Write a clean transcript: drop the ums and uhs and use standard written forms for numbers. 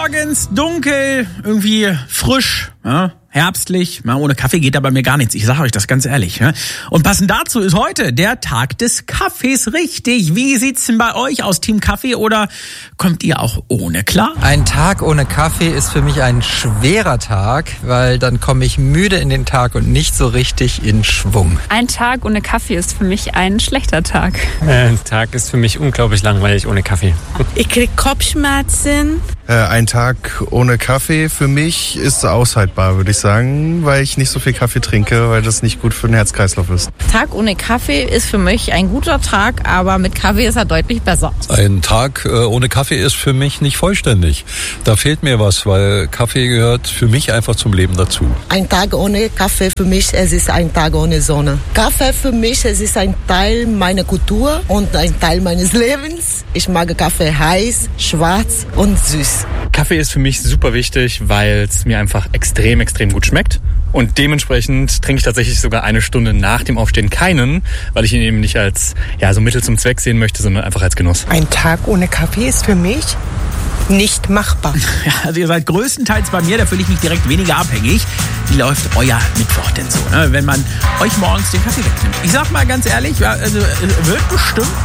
Morgens dunkel, irgendwie frisch, ja, herbstlich. Na, ohne Kaffee geht da bei mir gar nichts. Ich sage euch das ganz ehrlich. Ja. Und passend dazu ist heute der Tag des Kaffees. Richtig. Wie sieht's denn bei euch aus? Team Kaffee oder kommt ihr auch ohne klar? Ein Tag ohne Kaffee ist für mich ein schwerer Tag, weil dann komme ich müde in den Tag und nicht so richtig in Schwung. Ein Tag ohne Kaffee ist für mich ein schlechter Tag. Ein Tag ist für mich unglaublich langweilig ohne Kaffee. Ich kriege Kopfschmerzen. Ein Tag ohne Kaffee für mich ist aushaltbar, würde ich sagen, weil ich nicht so viel Kaffee trinke, weil das nicht gut für den Herzkreislauf ist. Tag ohne Kaffee ist für mich ein guter Tag, aber mit Kaffee ist er deutlich besser. Ein Tag ohne Kaffee ist für mich nicht vollständig. Da fehlt mir was, weil Kaffee gehört für mich einfach zum Leben dazu. Ein Tag ohne Kaffee für mich, es ist ein Tag ohne Sonne. Kaffee für mich, es ist ein Teil meiner Kultur und ein Teil meines Lebens. Ich mag Kaffee heiß, schwarz und süß. Kaffee ist für mich super wichtig, weil es mir einfach extrem gut schmeckt. Und dementsprechend trinke ich tatsächlich sogar eine Stunde nach dem Aufstehen keinen, weil ich ihn eben nicht als so Mittel zum Zweck sehen möchte, sondern einfach als Genuss. Ein Tag ohne Kaffee ist für mich nicht machbar. Ja, also ihr seid größtenteils bei mir, da fühle ich mich direkt weniger abhängig. Wie läuft euer Mittwoch denn so, ne? Wenn man euch morgens den Kaffee wegnimmt? Ich sag mal ganz ehrlich, also wird bestimmt